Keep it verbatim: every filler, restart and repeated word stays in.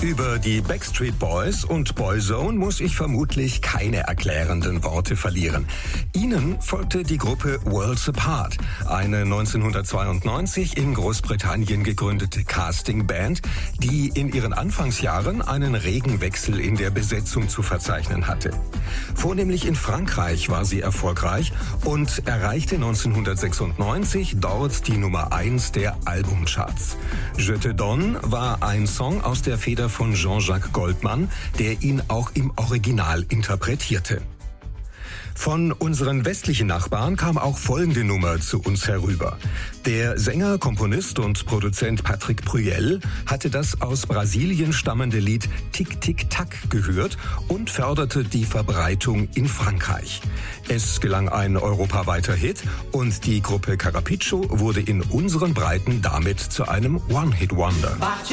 Über die Backstreet Boys und Boyzone muss ich vermutlich keine erklärenden Worte verlieren. Ihnen folgte die Gruppe Worlds Apart, eine neunzehnhundertzweiundneunzig in Großbritannien gegründete Casting-Band, die in ihren Anfangsjahren einen regen Wechsel in der Besetzung zu verzeichnen hatte. Vornehmlich in Frankreich war sie erfolgreich und erreichte neunzehnhundertsechsundneunzig dort die Nummer eins der Albumcharts. Je te donne war ein Song aus der Feder von Jean-Jacques Goldman, der ihn auch im Original interpretierte. Von unseren westlichen Nachbarn kam auch folgende Nummer zu uns herüber. Der Sänger, Komponist und Produzent Patrick Bruel hatte das aus Brasilien stammende Lied Tic Tic Tac gehört und förderte die Verbreitung in Frankreich. Es gelang ein europaweiter Hit und die Gruppe Carrapicho wurde in unseren Breiten damit zu einem One-Hit-Wonder.